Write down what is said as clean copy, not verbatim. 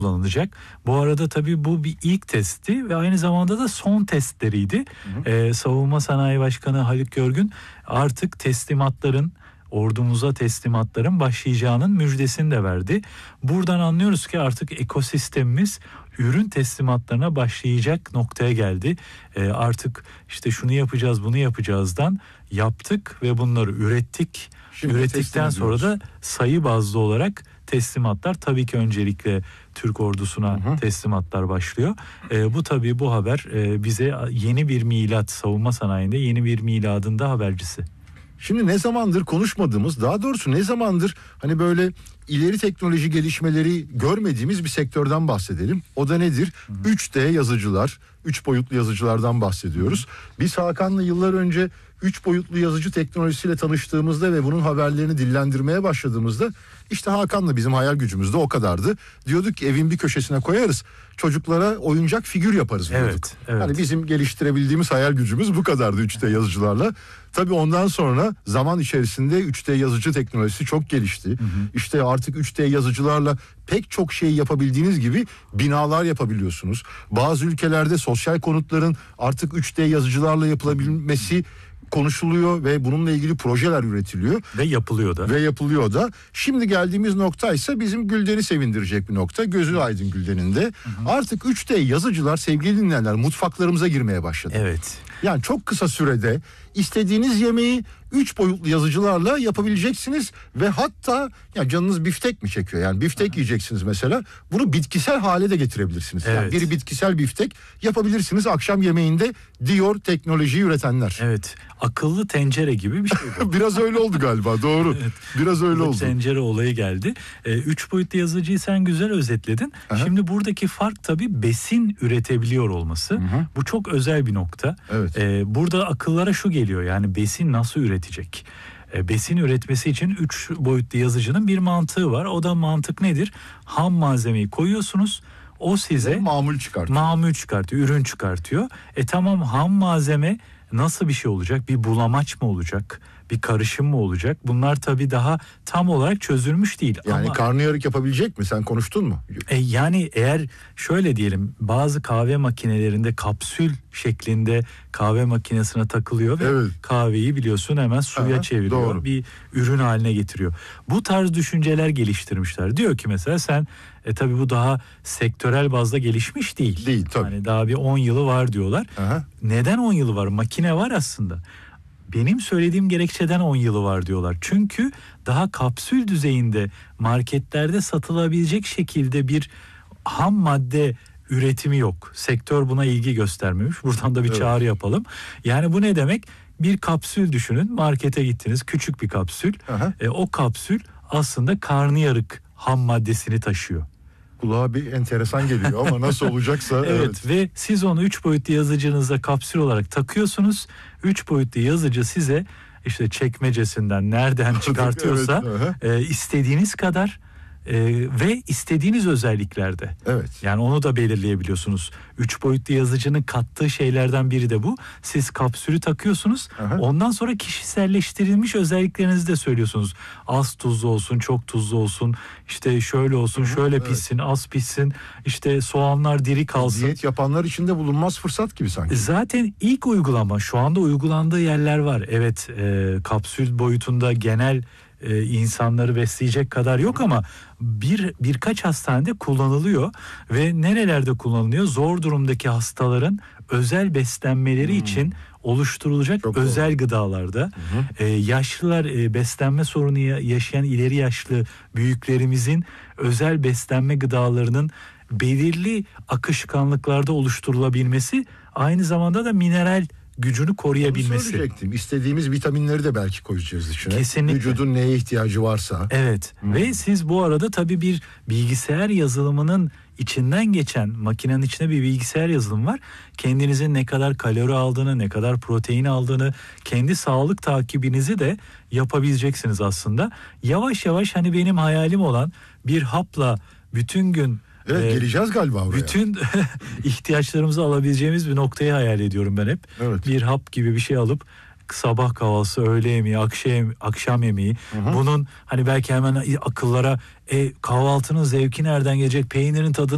kullanılacak. Bu arada tabii bu bir ilk testti ve aynı zamanda da son testleriydi. Savunma Sanayi Başkanı Haluk Görgün artık ordumuza teslimatların başlayacağının müjdesini de verdi. Buradan anlıyoruz ki artık ekosistemimiz ürün teslimatlarına başlayacak noktaya geldi. Artık işte şunu yapacağız, bunu yapacağızdan yaptık ve bunları ürettik. Şimdi Ürettikten sonra da sayı bazlı olarak teslimatlar, tabii ki öncelikle Türk ordusuna teslimatlar başlıyor. Bu haber bize yeni bir milat, savunma sanayinde yeni bir miladın da habercisi. Şimdi ne zamandır konuşmadığımız, daha doğrusu ne zamandır hani böyle ileri teknoloji gelişmeleri görmediğimiz bir sektörden bahsedelim. O da nedir? 3D yazıcılar, 3 boyutlu yazıcılardan bahsediyoruz. Biz Hakan'la yıllar önce 3 boyutlu yazıcı teknolojisiyle tanıştığımızda ve bunun haberlerini dillendirmeye başladığımızda işte Hakan'la bizim hayal gücümüz de o kadardı. Diyorduk ki evin bir köşesine koyarız, çocuklara oyuncak figür yaparız diyorduk. Evet. Hani bizim geliştirebildiğimiz hayal gücümüz bu kadardı 3D yazıcılarla. Tabii ondan sonra zaman içerisinde 3D yazıcı teknolojisi çok gelişti. İşte artık 3D yazıcılarla pek çok şey yapabildiğiniz gibi binalar yapabiliyorsunuz. Bazı ülkelerde sosyal konutların artık 3D yazıcılarla yapılabilmesi konuşuluyor ve bununla ilgili projeler üretiliyor. Ve yapılıyor da. Şimdi geldiğimiz nokta ise bizim Gülden'i sevindirecek bir nokta. Gözü aydın Gülden'in de. Artık 3D yazıcılar, sevgili dinleyenler, mutfaklarımıza girmeye başladı. Evet. Yani çok kısa sürede istediğiniz yemeği 3 boyutlu yazıcılarla yapabileceksiniz ve hatta ya canınız biftek mi çekiyor? Yani biftek yiyeceksiniz mesela. Bunu bitkisel hale de getirebilirsiniz. Evet. Yani bir bitkisel biftek yapabilirsiniz akşam yemeğinde diyor teknolojiyi üretenler. Evet. Akıllı tencere gibi bir şey bu. Biraz öyle oldu galiba, doğru. Evet. Biraz öyle oldu. Tencere olayı geldi. 3 boyutlu yazıcıyı sen güzel özetledin. Şimdi buradaki fark tabii besin üretebiliyor olması. Bu çok özel bir nokta. Evet. Burada akıllara şu geliyor, yani besin nasıl üretecek? Besin üretmesi için 3 boyutlu yazıcının bir mantığı var. O da mantık nedir? Ham malzemeyi koyuyorsunuz. O size mamul çıkartıyor, ürün çıkartıyor. Tamam, ham malzeme nasıl bir şey olacak? Bir bulamaç mı olacak? Bir karışım mı olacak? Bunlar tabii daha tam olarak çözülmüş değil. Yani ama karnıyarık yapabilecek mi? Sen konuştun mu? Yani eğer şöyle diyelim, bazı kahve makinelerinde kapsül şeklinde kahve makinesine takılıyor ve kahveyi biliyorsun hemen suya çeviriyor. Doğru. Bir ürün haline getiriyor. Bu tarz düşünceler geliştirmişler. Diyor ki mesela sen tabii bu daha sektörel bazda gelişmiş değil. Değil tabii. Yani daha bir 10 yılı var diyorlar. Neden 10 yılı var? Makine var aslında. Benim söylediğim gerekçeden 10 yılı var diyorlar. Çünkü daha kapsül düzeyinde marketlerde satılabilecek şekilde bir ham madde üretimi yok. Sektör buna ilgi göstermemiş. Buradan da bir çağrı yapalım. Yani bu ne demek? Bir kapsül düşünün. Markete gittiniz, küçük bir kapsül. O kapsül aslında karnıyarık ham maddesini taşıyor. Kulağa bir enteresan geliyor ama nasıl olacaksa. Evet, ve siz onu 3 boyutlu yazıcınıza kapsül olarak takıyorsunuz. 3 boyutlu yazıcı size işte çekmecesinden nereden çıkartıyorsa istediğiniz kadar ve istediğiniz özelliklerde. Evet. Yani onu da belirleyebiliyorsunuz. 3 boyutlu yazıcının kattığı şeylerden biri de bu. Siz kapsülü takıyorsunuz. Ondan sonra kişiselleştirilmiş özelliklerinizi de söylüyorsunuz. Az tuzlu olsun, çok tuzlu olsun. İşte şöyle olsun, şöyle pişsin, az pişsin. İşte soğanlar diri kalsın. Diyet yapanlar için de bulunmaz fırsat gibi sanki. Zaten ilk uygulama, şu anda uygulandığı yerler var. Evet, kapsül boyutunda genel insanları besleyecek kadar yok ama birkaç hastanede kullanılıyor ve nerelerde kullanılıyor? Zor durumdaki hastaların özel beslenmeleri için oluşturulacak çok özel gıdalarda. Yaşlılar, beslenme sorunu yaşayan ileri yaşlı büyüklerimizin özel beslenme gıdalarının belirli akışkanlıklarda oluşturulabilmesi, aynı zamanda da mineral gücünü koruyabilmesi. Onu söyleyecektim. İstediğimiz vitaminleri de belki koyacağız içine. Kesinlikle. Vücudun neye ihtiyacı varsa. Evet. Ve siz bu arada tabii bir bilgisayar yazılımının içinden geçen, makinenin içinde bir bilgisayar yazılım var. Kendinizin ne kadar kalori aldığını, ne kadar protein aldığını, kendi sağlık takibinizi de yapabileceksiniz aslında. Yavaş yavaş hani benim hayalim olan bir hapla bütün gün geleceğiz galiba oraya. Bütün ihtiyaçlarımızı alabileceğimiz bir noktayı hayal ediyorum ben hep. Evet. Bir hap gibi bir şey alıp sabah kahvaltısı, öğle yemeği, akşam yemeği. Bunun hani belki hemen akıllara kahvaltının zevki nereden gelecek, peynirin tadı